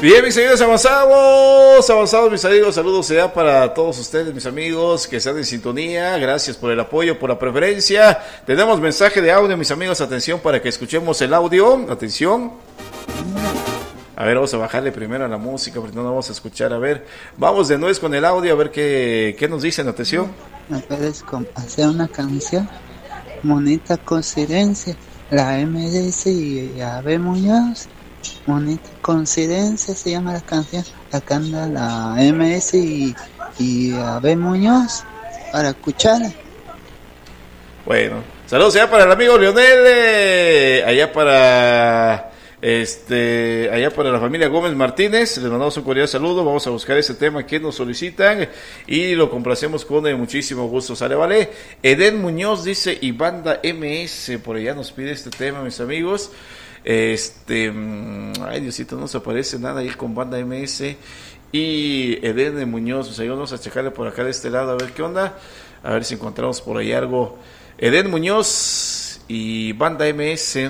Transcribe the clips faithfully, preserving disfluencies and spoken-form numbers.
Bien, mis amigos, avanzamos, avanzamos, mis amigos, saludos sea para todos ustedes, mis amigos, que están en sintonía, gracias por el apoyo, por la preferencia. Tenemos mensaje de audio, mis amigos, atención para que escuchemos el audio, atención. A ver, vamos a bajarle primero a la música, porque no la vamos a escuchar, a ver, vamos de nuevo con el audio, a ver qué, qué nos dicen, atención. ¿Me puedes hacer una canción? Bonita coincidencia, la M D S y Abel Muñoz. Bonita coincidencia se llama la canción. Acá anda la M S y, y Abel Muñoz para escucharla. Bueno, saludos allá para el amigo Leonel, eh, allá para este, allá para la familia Gómez Martínez, les mandamos un cordial saludo, vamos a buscar ese tema que nos solicitan y lo complacemos con eh, muchísimo gusto, sale, vale. Eden Muñoz dice, y banda M S, por allá nos pide este tema, mis amigos. Este, ay Diosito, no se aparece nada ahí con banda M S y Eden Muñoz, o sea, vamos a checarle por acá de este lado a ver qué onda, a ver si encontramos por ahí algo. Eden Muñoz y banda M S,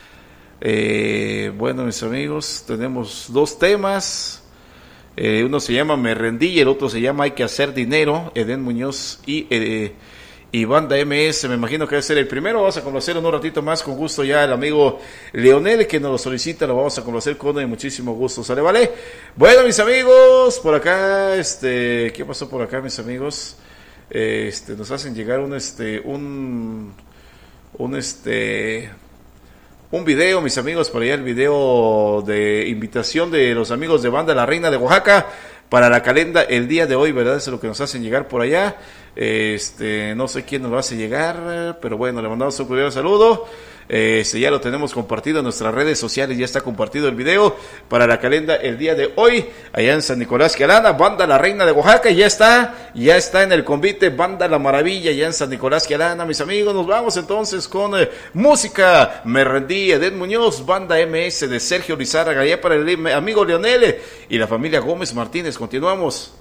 eh, bueno, mis amigos, tenemos dos temas, eh, uno se llama Me Rendí y el otro se llama Hay que hacer dinero. Eden Muñoz y eh, y banda M S, me imagino que va a ser el primero. Vamos a conocer en un ratito más con gusto ya el amigo Leonel que nos lo solicita, lo vamos a conocer con muchísimo gusto, ¿sale? Vale. Bueno, mis amigos, por acá, este, ¿qué pasó por acá, mis amigos? Este, nos hacen llegar un, este, un, un, este, un video, mis amigos, por allá el video de invitación de los amigos de banda La Reina de Oaxaca para la calenda el día de hoy, ¿verdad? Eso es lo que nos hacen llegar por allá. Este, no sé quién nos lo hace llegar, pero bueno, le mandamos un cordial saludo. Este, ya lo tenemos compartido en nuestras redes sociales, ya está compartido el video para la calenda el día de hoy, allá en San Nicolás Quialana, banda La Reina de Oaxaca, ya está, ya está en el convite, banda La Maravilla, ya en San Nicolás Quialana, mis amigos. Nos vamos entonces con eh, música, Me Rendí, Eden Muñoz, banda M S de Sergio Lizárraga, allá para el amigo Leonel y la familia Gómez Martínez. Continuamos.